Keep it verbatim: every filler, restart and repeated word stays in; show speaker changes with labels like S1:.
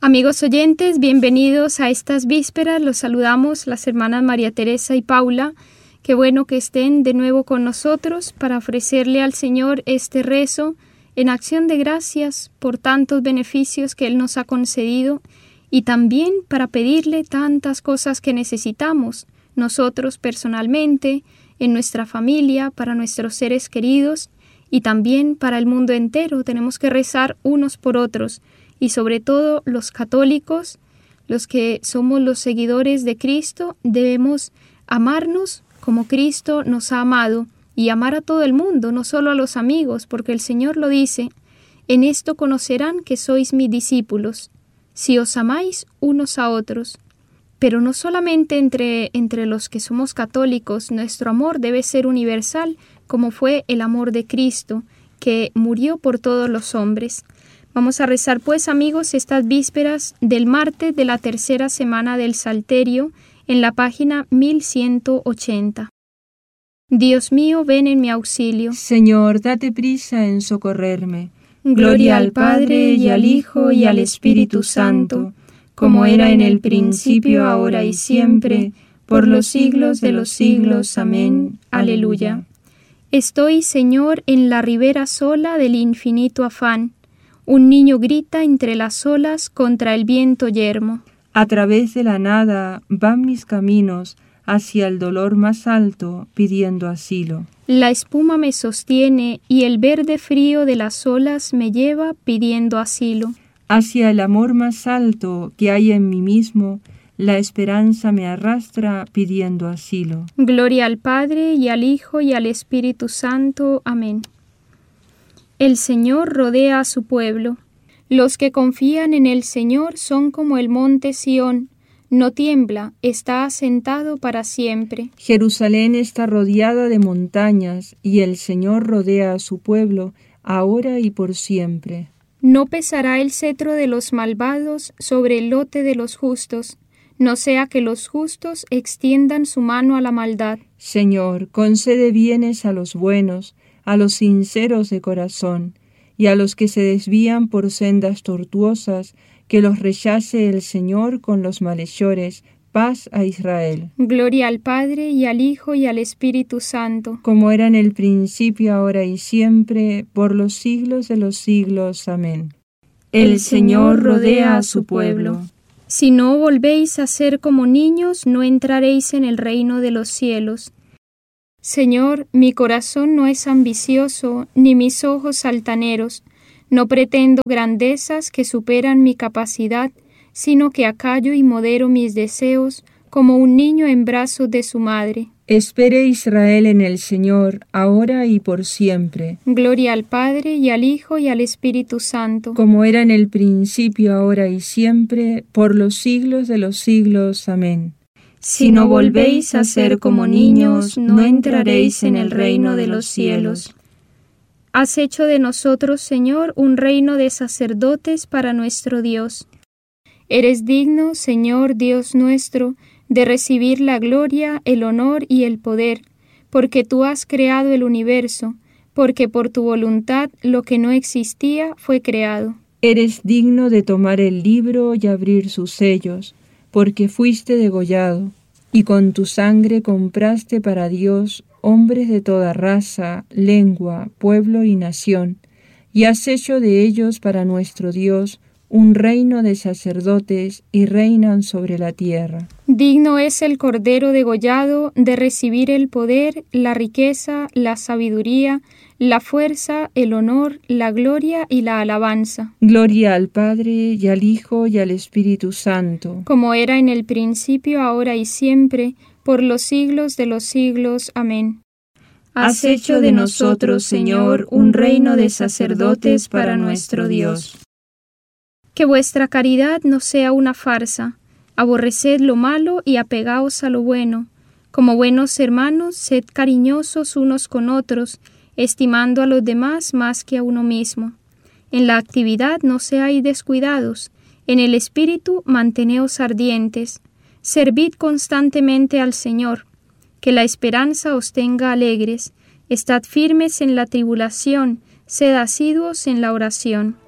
S1: Amigos oyentes, bienvenidos a estas vísperas. Los saludamos las hermanas María Teresa y Paula. Qué bueno que estén de nuevo con nosotros para ofrecerle al Señor este rezo en acción de gracias por tantos beneficios que Él nos ha concedido y también para pedirle tantas cosas que necesitamos nosotros personalmente, en nuestra familia, para nuestros seres queridos y también para el mundo entero. Tenemos que rezar unos por otros. Y sobre todo los católicos, los que somos los seguidores de Cristo, debemos amarnos como Cristo nos ha amado y amar a todo el mundo, no solo a los amigos, porque el Señor lo dice: en esto conocerán que sois mis discípulos, si os amáis unos a otros. Pero no solamente entre, entre los que somos católicos, nuestro amor debe ser universal, como fue el amor de Cristo, que murió por todos los hombres. Vamos a rezar pues, amigos, estas vísperas del martes de la tercera semana del Salterio en la página mil ciento ochenta. Dios mío, ven en mi auxilio.
S2: Señor, date prisa en socorrerme.
S1: Gloria al Padre, y al Hijo, y al Espíritu Santo, como era en el principio, ahora y siempre, por los siglos de los siglos. Amén. Aleluya. Estoy, Señor, en la ribera sola del infinito afán. Un niño grita entre las olas contra el viento yermo.
S2: A través de la nada van mis caminos hacia el dolor más alto, pidiendo asilo.
S1: La espuma me sostiene y el verde frío de las olas me lleva pidiendo asilo.
S2: Hacia el amor más alto que hay en mí mismo, la esperanza me arrastra pidiendo asilo.
S1: Gloria al Padre, y al Hijo, y al Espíritu Santo. Amén. El Señor rodea a su pueblo. Los que confían en el Señor son como el monte Sión. No tiembla, está asentado para siempre.
S2: Jerusalén está rodeada de montañas, y el Señor rodea a su pueblo, ahora y por siempre.
S1: No pesará el cetro de los malvados sobre el lote de los justos, no sea que los justos extiendan su mano a la maldad.
S2: Señor, concede bienes a los buenos, a los sinceros de corazón, y a los que se desvían por sendas tortuosas, que los rechace el Señor con los malhechores. Paz a Israel.
S1: Gloria al Padre, y al Hijo, y al Espíritu Santo.
S2: Como era en el principio, ahora y siempre, por los siglos de los siglos. Amén.
S1: El Señor rodea a su pueblo. Si no volvéis a ser como niños, no entraréis en el reino de los cielos. Señor, mi corazón no es ambicioso, ni mis ojos altaneros. No pretendo grandezas que superan mi capacidad, sino que acallo y modero mis deseos, como un niño en brazos de su madre.
S2: Espere Israel en el Señor, ahora y por siempre.
S1: Gloria al Padre, y al Hijo, y al Espíritu Santo.
S2: Como era en el principio, ahora y siempre, por los siglos de los siglos. Amén.
S1: Si no volvéis a ser como niños, no entraréis en el reino de los cielos. Has hecho de nosotros, Señor, un reino de sacerdotes para nuestro Dios. Eres digno, Señor Dios nuestro, de recibir la gloria, el honor y el poder, porque tú has creado el universo, porque por tu voluntad lo que no existía fue creado.
S2: Eres digno de tomar el libro y abrir sus sellos, porque fuiste degollado, y con tu sangre compraste para Dios hombres de toda raza, lengua, pueblo y nación, y has hecho de ellos para nuestro Dios un reino de sacerdotes, y reinan sobre la tierra.
S1: Digno es el Cordero degollado de recibir el poder, la riqueza, la sabiduría, la fuerza, el honor, la gloria y la alabanza.
S2: Gloria al Padre, y al Hijo, y al Espíritu Santo.
S1: Como era en el principio, ahora y siempre, por los siglos de los siglos. Amén.
S3: Has hecho de nosotros, Señor, un reino de sacerdotes para nuestro Dios.
S1: Que vuestra caridad no sea una farsa. Aborreced lo malo y apegaos a lo bueno. Como buenos hermanos, sed cariñosos unos con otros, estimando a los demás más que a uno mismo. En la actividad no seáis descuidados, en el espíritu manteneos ardientes. Servid constantemente al Señor. Que la esperanza os tenga alegres. Estad firmes en la tribulación, sed asiduos en la oración.